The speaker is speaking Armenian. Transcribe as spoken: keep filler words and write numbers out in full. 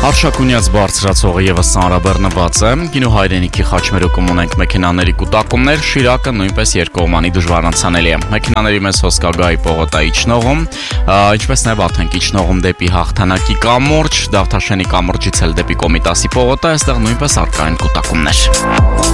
Արշակունյաց բարձրացողը եւս ծանրաբեռնված է, գինու հայրենիքի խաչմերուկում ունենք մեքենաների կուտակումներ, Շիրակը նույնպես երկկողմանի դժվար անցանելի է։ Մեքենաների մեծ հոսքագահի պողոտա իջնողում, ինչպես նաեւ Աթենքի իջնողում դեպի Հաղթանակի կամուրջ, Դավթաշենի կամուրջից էլ դեպի Կոմիտասի պողոտա, այստեղ նույնպես առկա են կուտակումներ։